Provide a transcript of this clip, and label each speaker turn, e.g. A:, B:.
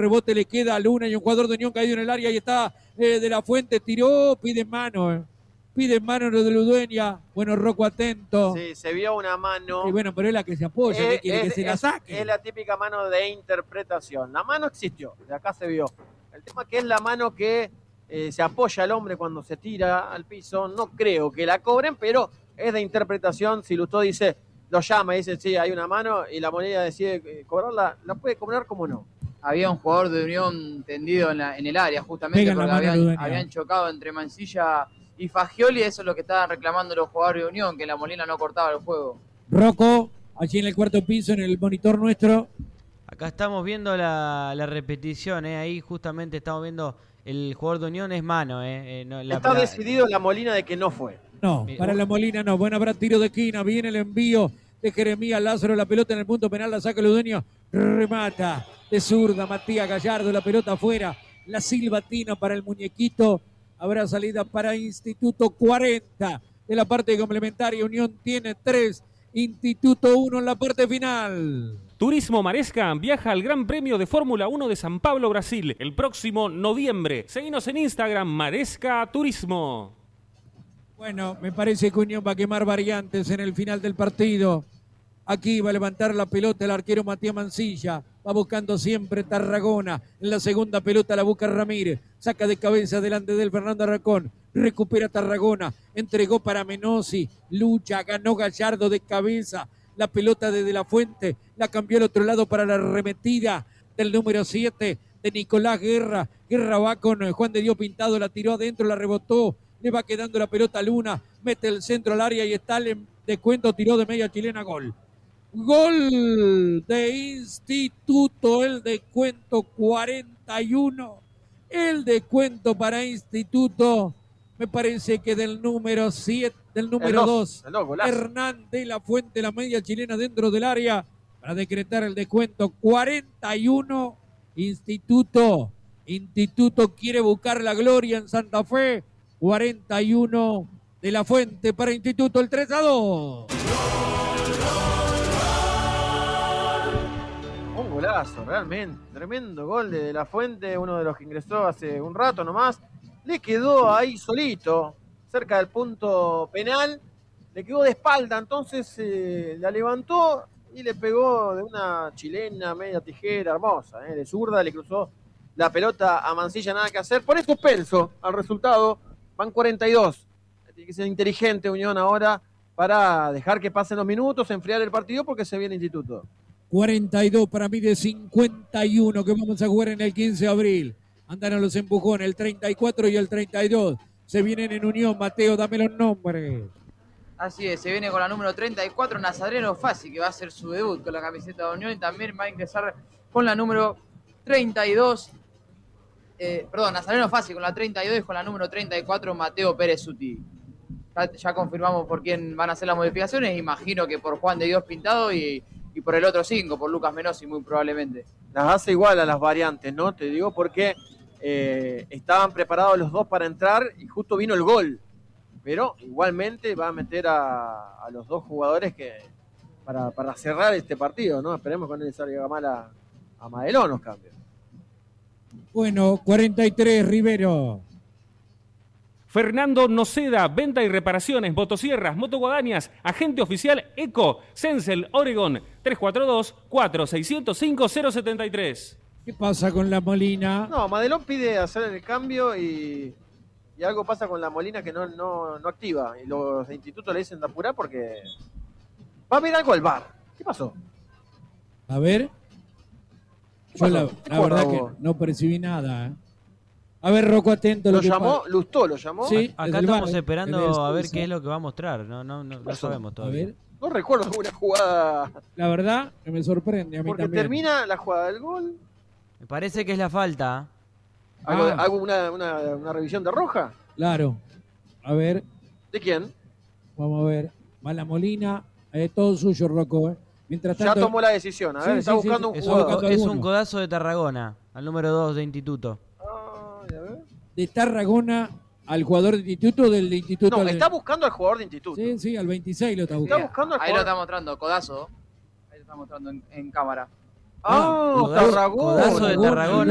A: rebote le queda a Luna y un jugador de Unión caído en el área. Ahí está de la Fuente, tiró, pide mano. Pide mano lo de Ludueña. Bueno, Rocco atento.
B: Sí, se vio una mano.
A: Y bueno, pero es la que se apoya, que quiere que se la saque.
B: Es la típica mano de interpretación. La mano existió, de acá se vio. El tema que es la mano que se apoya al hombre cuando se tira al piso. No creo que la cobren, pero es de interpretación. Si Lustó dice, lo llama y dice, sí, hay una mano, y la moneda decide cobrarla, la puede cobrar como no.
C: Había un jugador de Unión tendido en el área, justamente porque habían chocado entre Mancilla y Fagioli. Eso es lo que estaban reclamando los jugadores de Unión, que la Molina no cortaba el juego.
A: Rocco, allí en el cuarto piso, en el monitor nuestro.
D: Acá estamos viendo la repetición, ahí justamente estamos viendo el jugador de Unión es mano.
B: Está decidido la Molina de que no fue.
A: No, para la Molina no. Bueno, habrá tiro de esquina, viene el envío de Jeremías Lázaro, la pelota en el punto penal, la saca Ludueña, remata de zurda Matías Gallardo, la pelota afuera, la silbatina para el muñequito. Habrá salida para Instituto 40 de la parte complementaria. Unión tiene 3, Instituto 1 en la parte final.
E: Turismo Maresca viaja al Gran Premio de Fórmula 1 de San Pablo, Brasil, el próximo noviembre. Seguinos en Instagram, Maresca Turismo.
A: Bueno, me parece que Unión va a quemar variantes en el final del partido. Aquí va a levantar la pelota el arquero Matías Mancilla. Va buscando siempre Tarragona. En la segunda pelota la busca Ramírez. Saca de cabeza delante del Fernando Arracón. Recupera Tarragona. Entregó para Menossi. Lucha, ganó Gallardo de cabeza. La pelota de la Fuente. La cambió al otro lado para la arremetida del número 7 de Nicolás Guerra. Guerra va con Juan de Dios Pintado. La tiró adentro, la rebotó. Le va quedando la pelota a Luna. Mete el centro al área y está el descuento. Tiró de media chilena. Gol. Gol de Instituto, el descuento 41, el descuento para Instituto, me parece que del número 7, del número 2, Hernán de la Fuente, la media chilena dentro del área, para decretar el descuento 41, Instituto quiere buscar la gloria en Santa Fe, 41 de la Fuente para Instituto, el 3-2.
B: Un golazo, realmente, tremendo gol de la Fuente, uno de los que ingresó hace un rato nomás, le quedó ahí solito, cerca del punto penal, le quedó de espalda, entonces la levantó y le pegó de una chilena, media tijera, hermosa, de zurda, le cruzó la pelota a Mancilla, nada que hacer, pone suspenso al resultado, van 42, tiene que ser inteligente Unión ahora para dejar que pasen los minutos, enfriar el partido porque se viene Instituto.
A: 42 para mí de 51 que vamos a jugar en el 15 de abril. Andan a los empujones, el 34 y el 32. Se vienen en Unión, Mateo, dame los nombres.
C: Así es, se viene con la número 34, Nazareno Fassi, que va a hacer su debut con la camiseta de Unión y también va a ingresar con la número 32. Nazareno Fassi con la 32 y con la número 34, Mateo Pérez Suti. Ya confirmamos por quién van a hacer las modificaciones, imagino que por Juan de Dios Pintado y por el otro 5, por Lucas Menossi muy probablemente.
B: Las hace igual a las variantes, ¿no? Te digo porque estaban preparados los dos para entrar y justo vino el gol. Pero igualmente va a meter a los dos jugadores que para cerrar este partido, ¿no? Esperemos que no le salga mal a Madelón los cambios.
A: Bueno, 43, Rivero.
E: Fernando Noceda, venta y reparaciones, motosierras, motoguadañas, agente oficial ECO, Sensel, Oregon, 342-4605-073.
A: ¿Qué pasa con la Molina?
B: No, Madelón pide hacer el cambio y algo pasa con la Molina que no activa. Y los de Instituto le dicen de apurar porque va a haber algo al VAR. ¿Qué pasó?
A: A ver. Yo la verdad que no percibí nada, A ver, Rocco, atento.
B: ¿Lo llamó? ¿Lustó lo llamó?
D: Sí, acá estamos esperando a ver qué es lo que va a mostrar. No sabemos todavía.
B: A ver. No recuerdo alguna jugada.
A: La verdad que me sorprende a mí
B: porque
A: también.
B: Termina la jugada del gol.
D: Me parece que es la falta.
B: ¿Hago una revisión de roja?
A: Claro. A ver.
B: ¿De quién?
A: Vamos a ver. Va la Molina. Todo suyo, Rocco. Mientras tanto,
B: ya tomó la decisión. A ver, está buscando un jugador.
D: Es un codazo de Tarragona, al número 2 de Instituto.
A: De Tarragona al jugador de Instituto del Instituto.
B: No, está buscando al jugador de Instituto.
A: Sí, al 26 lo está buscando.
C: Ahí lo está mostrando, codazo. Ahí lo está mostrando en cámara.
B: Tarragona.
D: Codazo de Tarragona.